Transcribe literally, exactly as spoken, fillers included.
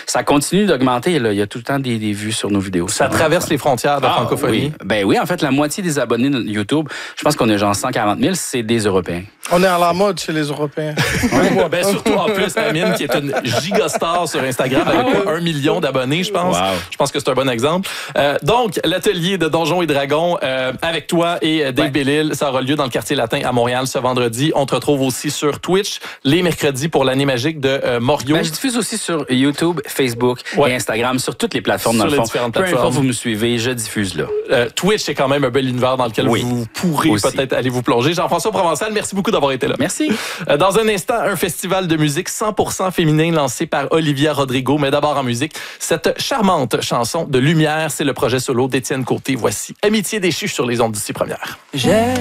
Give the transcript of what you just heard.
ça continue d'augmenter. Là. Il y a tout le temps des, des vues sur nos vidéos. Ça traverse les frontières de la ah, francophonie. Oui. Ben oui, en fait, la moitié des abonnés de YouTube, je pense qu'on est genre cent quarante mille, c'est des Européens. On est à la mode chez les Européens. Ouais, ben surtout en plus, Amine, qui est une gigastar sur Instagram avec un million d'abonnés, je pense. Wow. Je pense que c'est un bon exemple. Euh, donc, l'atelier de Donjons et Dragons euh, avec toi et Dave ouais. Bellil, ça aura lieu dans le quartier latin à Montréal ce vendredi. On te retrouve aussi sur Twitch les mercredis pour l'année magique de euh, Morio. Ben, je diffuse aussi sur YouTube, Facebook ouais. et Instagram, sur toutes les plateformes sur dans le fond. Différentes Peu plateformes. importe vous me suivez, je diffuse là. Euh, Twitch, c'est quand même un bel univers dans lequel oui. vous pourrez aussi. Peut-être aller vous plonger. Jean-François Provençal, merci beaucoup d'avoir été là. Merci. Euh, dans un instant, un festival de musique cent pour cent féminin lancé par Olivia Rodrigo. Mais d'abord en musique, cette charmante chanson de Lumière, c'est le projet solo d'Étienne Côté. Voici Amitié déchue sur les ondes d'ici première. J'ai